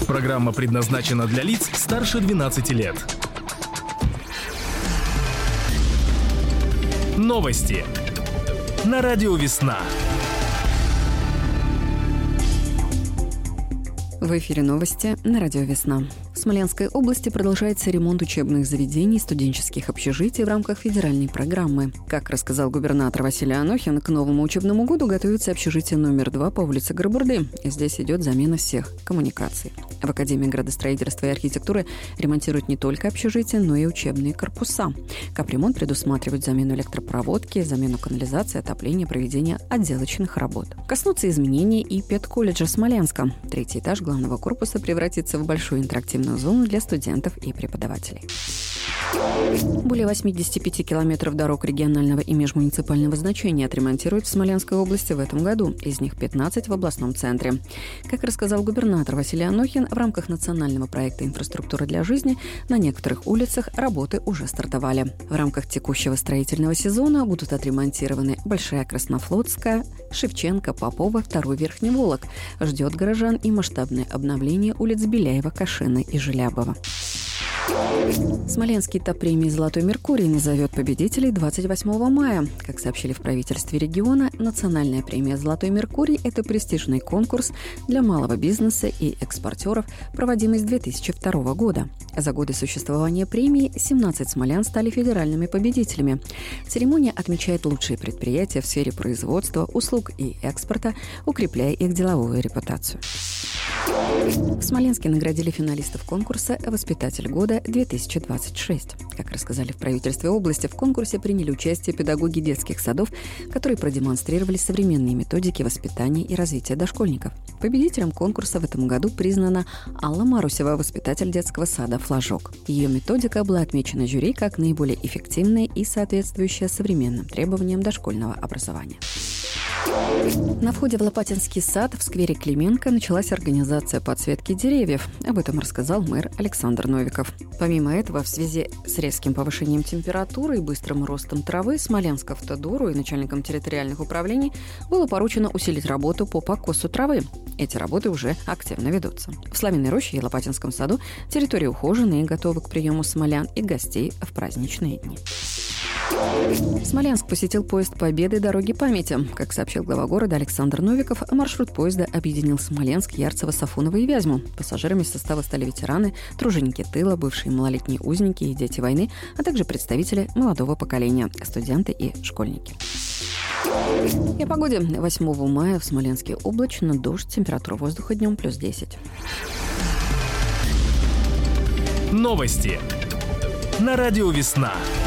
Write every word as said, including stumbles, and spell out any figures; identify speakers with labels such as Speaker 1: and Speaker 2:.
Speaker 1: Программа предназначена для лиц старше двенадцати лет. Новости на радио «Весна».
Speaker 2: В эфире новости на радио «Весна». В Смоленской области продолжается ремонт учебных заведений и студенческих общежитий в рамках федеральной программы. Как рассказал губернатор Василий Анохин, к новому учебному году готовится общежитие номер два по улице Горбурды. И здесь идет замена всех коммуникаций. В Академии градостроительства и архитектуры ремонтируют не только общежития, но и учебные корпуса. Капремонт предусматривает замену электропроводки, замену канализации, отопление, проведение отделочных работ. Коснутся изменений и педколледжа Смоленска. Третий этаж главного корпуса превратится в большую интерактивную зону для студентов и преподавателей. Более восемьдесят пять километров дорог регионального и межмуниципального значения отремонтируют в Смоленской области в этом году, из них пятнадцать в областном центре. Как рассказал губернатор Василий Анохин, в рамках национального проекта «Инфраструктура для жизни» на некоторых улицах работы уже стартовали. В рамках текущего строительного сезона будут отремонтированы Большая Краснофлотская, Шевченко, Попова, второй Верхний Волок. Ждет горожан и масштабное обновление улиц Беляева, Кашина и Желябова. Смоленский этап премии «Золотой Меркурий» назовет победителей двадцать восьмого мая. Как сообщили в правительстве региона, национальная премия «Золотой Меркурий» – это престижный конкурс для малого бизнеса и экспортеров, проводимый с две тысячи второго года. За годы существования премии семнадцать смолян стали федеральными победителями. Церемония отмечает лучшие предприятия в сфере производства, услуг и экспорта, укрепляя их деловую репутацию. В Смоленске наградили финалистов конкурса «Воспитатель года-две тысячи двадцать шесть». Как рассказали в правительстве области, в конкурсе приняли участие педагоги детских садов, которые продемонстрировали современные методики воспитания и развития дошкольников. Победителем конкурса в этом году признана Алла Марусева, воспитатель детского сада «Флажок». Ее методика была отмечена жюри как наиболее эффективная и соответствующая современным требованиям дошкольного образования. На входе в Лопатинский сад в сквере Клименко началась организация подсветки деревьев. Об этом рассказал мэр Александр Новиков. Помимо этого, в связи с резким повышением температуры и быстрым ростом травы Смоленскавтодору и начальникам территориальных управлений было поручено усилить работу по покосу травы. Эти работы уже активно ведутся. В Славиной роще и Лопатинском саду территории ухожены и готовы к приему смолян и гостей в праздничные дни. Смоленск посетил поезд Победы «Дороги памяти». Как сообщил глава города Александр Новиков, маршрут поезда объединил Смоленск, Ярцево, Сафоново и Вязьму. Пассажирами состава стали ветераны, труженики тыла, бывшие малолетние узники и дети войны, а также представители молодого поколения, студенты и школьники. И о погоде. восьмого мая в Смоленске облачно, дождь, температура воздуха днем плюс десять.
Speaker 1: Новости на радио «Весна».